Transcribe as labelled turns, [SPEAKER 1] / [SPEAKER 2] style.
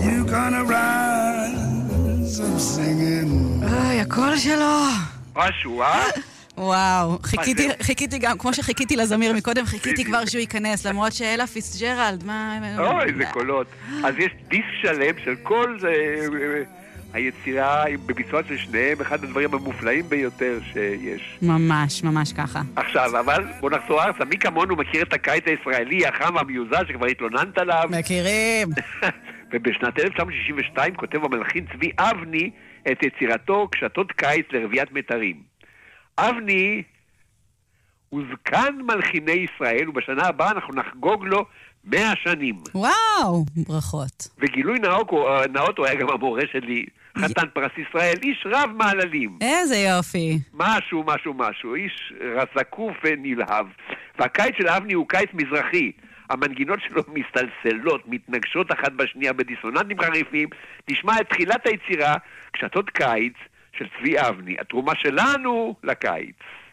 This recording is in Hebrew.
[SPEAKER 1] You gonna rise up singing.
[SPEAKER 2] אוי, הקול שלו.
[SPEAKER 3] משהו,
[SPEAKER 2] וואו, חיכיתי גם, כמו שחיכיתי לזמיר מקודם, חיכיתי כבר שהוא ייכנס, למרות שאלה פיצג'רלד, מה...
[SPEAKER 3] אוי, זה קולות. אז יש דיסק שלם של כל היצירה בביצוע של שניהם, אחד הדברים המופלאים ביותר שיש.
[SPEAKER 2] ממש, ממש ככה.
[SPEAKER 3] עכשיו, אבל בוא נחזור ארצה, מי כמונו מכיר את הקיץ הישראלי, החם והמיוזע שכבר התלוננת עליו?
[SPEAKER 2] מכירים.
[SPEAKER 3] ובשנת 1962 כותב המלחין צבי אבני את יצירתו קשתות קיץ לרביית מיתרים. אבני הוא זקן מלחיני ישראל, ובשנה הבאה אנחנו נחגוג לו 100 שנים.
[SPEAKER 2] וואו, ברכות.
[SPEAKER 3] וגילוי נאות הוא היה גם המורה שלי, חתן פרס ישראל, איש רב מעללים.
[SPEAKER 2] איזה יופי.
[SPEAKER 3] משהו, איש זקוף ונלהב. והקיץ של אבני הוא קיץ מזרחי. המנגינות שלו מסתלסלות, מתנגשות אחת בשנייה בדיסוננטים חריפים. נשמע את תחילת היצירה, קשתות קיץ, של צבי אבני, התרומה שלנו לקיץ.